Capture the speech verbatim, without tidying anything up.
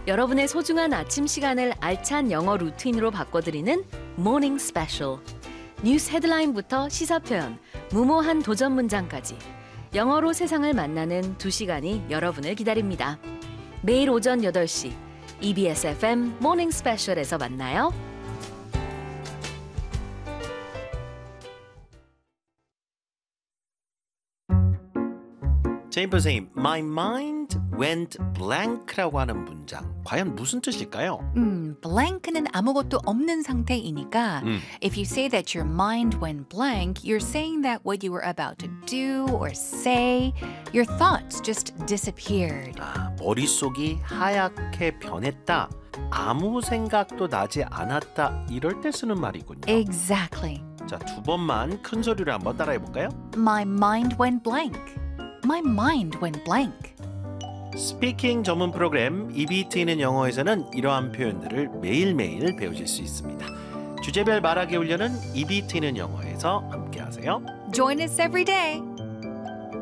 여러분의 소중한 아침 시간을 알찬 영어 루틴으로 바꿔드리는 Morning Special. 뉴스 헤드라인부터 시사 표현, 무모한 도전 문장까지 영어로 세상을 만나는 두 시간이 여러분을 기다립니다. 매일 오전 여덟 시 이비에스 에프엠 Morning Special에서 만나요. 제임 선생님, my mind went blank라고 하는 문장, 과연 무슨 뜻일까요? 음, blank는 아무것도 없는 상태이니까 음. if you say that your mind went blank, you're saying that what you were about to do or say, your thoughts just disappeared. 아, 머릿속이 하얗게 변했다, 아무 생각도 나지 않았다, 이럴 때 쓰는 말이군요. Exactly. 자, 두 번만 큰 소리로 한번 따라해 볼까요? My mind went blank. My mind went blank. 스피킹 전문 프로그램 입이 트이는 영어에서는 이러한 표현들을 매일매일 배우실 수 있습니다. 주제별 말하기 훈련은 입이 트이는 영어에서 함께하세요. Join us every day.